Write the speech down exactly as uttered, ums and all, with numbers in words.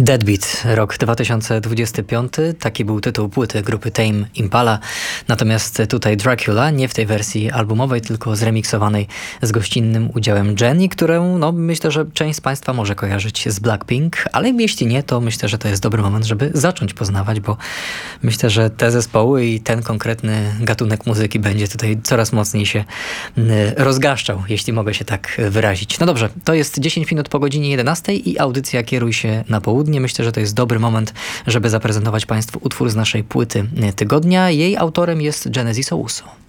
Deadbeat, rok dwa tysiące dwudziesty piąty, taki był tytuł płyty grupy Tame Impala. Natomiast tutaj Dracula, nie w tej wersji albumowej, tylko zremiksowanej z gościnnym udziałem Jenny, którą no, myślę, że część z Państwa może kojarzyć z Blackpink, ale jeśli nie, to myślę, że to jest dobry moment, żeby zacząć poznawać, bo myślę, że te zespoły i ten konkretny gatunek muzyki będzie tutaj coraz mocniej się rozgaszczał, jeśli mogę się tak wyrazić. No dobrze, to jest dziesięć minut po godzinie jedenastej i audycja Kieruj się na południe. Myślę, że to jest dobry moment, żeby zaprezentować Państwu utwór z naszej płyty tygodnia. Jej autorem jest Genesis Owusu.